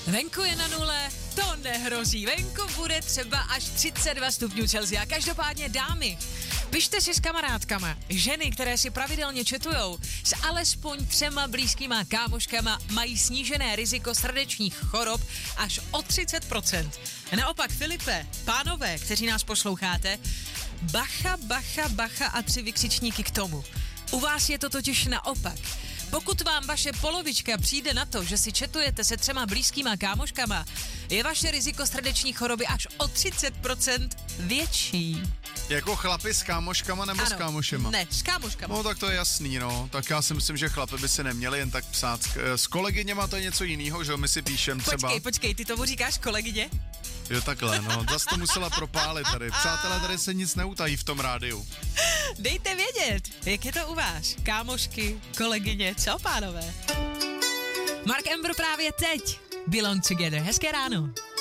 Venku je na nule, to nehrozí. Venku bude třeba až 32 stupňů Celsia. Každopádně dámy, pište si s kamarádkama. Ženy, které si pravidelně chatujou s alespoň 3 blízkýma kámoškama, mají snížené riziko srdečních chorob až o 30%. Naopak, Filipe, pánové, kteří nás posloucháte, bacha, bacha, bacha a 3 vykřičníky k tomu. U vás je to totiž naopak. Pokud vám vaše polovička přijde na to, že si chatujete se 3 blízkýma kámoškama, je vaše riziko srdeční choroby až o 30% větší. Jako chlapi s kámoškama nebo ano, s kámošema? Ne, s kámoškama. No tak to je jasný, no. Tak já si myslím, že chlapi by si neměli jen tak psát. S kolegyněma to je něco jiného, že my si píšem třeba. Počkej, ty tomu říkáš kolegyně? Jo takhle, no. Zas to musela propálit tady. Přátelé, tady se nic neutají v tom rádiu. Dejte vědět, jak je to u vás. Kámošky, kolegyně, co pánové? Mark Amber právě teď. Belong Together. Hezké ráno.